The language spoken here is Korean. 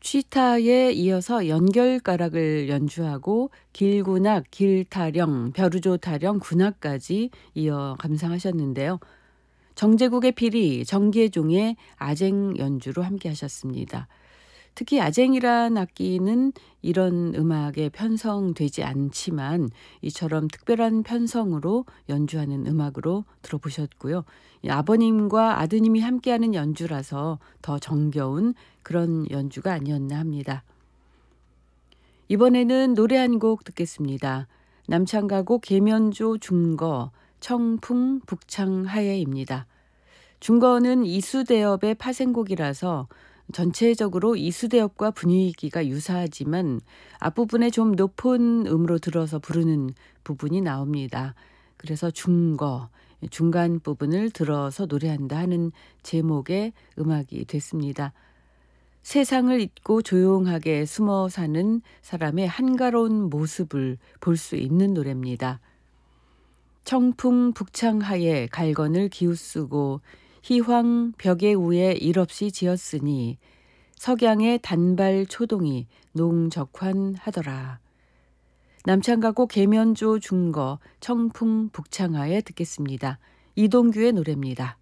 취타에 이어서 연결가락을 연주하고 길군악, 길타령, 벼루조 타령, 군악까지 이어 감상하셨는데요. 정제국의 피리, 정계종의 아쟁 연주로 함께 하셨습니다. 특히 아쟁이란 악기는 이런 음악에 편성되지 않지만 이처럼 특별한 편성으로 연주하는 음악으로 들어보셨고요. 아버님과 아드님이 함께하는 연주라서 더 정겨운 그런 연주가 아니었나 합니다. 이번에는 노래 한 곡 듣겠습니다. 남창가곡 계면조 중거 청풍 북창하예입니다. 중거는 이수대업의 파생곡이라서 전체적으로 이수대업과 분위기가 유사하지만 앞부분에 좀 높은 음으로 들어서 부르는 부분이 나옵니다. 그래서 중거, 중간 부분을 들어서 노래한다 하는 제목의 음악이 됐습니다. 세상을 잊고 조용하게 숨어 사는 사람의 한가로운 모습을 볼 수 있는 노래입니다. 청풍 북창하에 갈건을 기우쓰고 희황 벽의 위에 일없이 지었으니 석양의 단발 초동이 농적환하더라. 남창가곡 계면조 중거 청풍 북창하에 듣겠습니다. 이동규의 노래입니다.